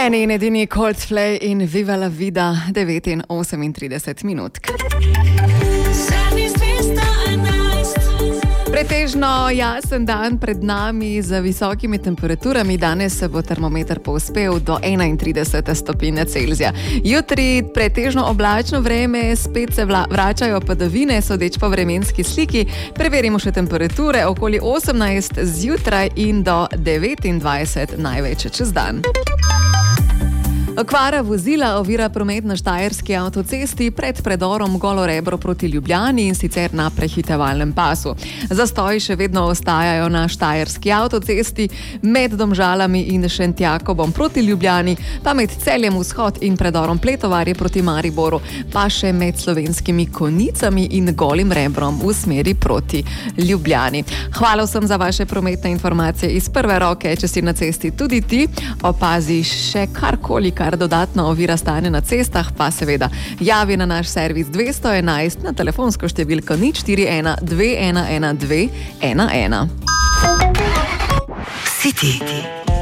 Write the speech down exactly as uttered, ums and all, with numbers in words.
Eni in edini Coldplay in Viva la Vida, devet in osemintrideset minut. Pretežno jasen dan pred nami z visokimi temperaturami. Danes se bo termometer povzpel do enaintrideset stopinj Celzija. Jutri pretežno oblačno vreme, spet se vla, vračajo padavine, sodeč po vremenski sliki. Preverimo še temperature, okoli osemnajst zjutraj in do devetindvajset največ čez dan. Okvara vozila ovira promet na štajerski avtocesti pred predorom Golo Rebro proti Ljubljani in sicer na prehitevalnem pasu. Zastoji še vedno ostajajo na štajerski avtocesti med Domžalami in Šentjakobom proti Ljubljani, pa med Celjem vzhod in predorom Pletovarje proti Mariboru, pa še med Slovenskimi Konjicami in Golim Rebrom v smeri proti Ljubljani. Hvala vsem za vaše prometne informacije iz prve roke. Če si na cesti tudi ti opaziš še karkoli, kar dodatno ovira stanje na cestah, pa seveda javi na naš servis dvesto enajst na telefonsko številko nič štiri ena dve ena ena dve ena ena. City.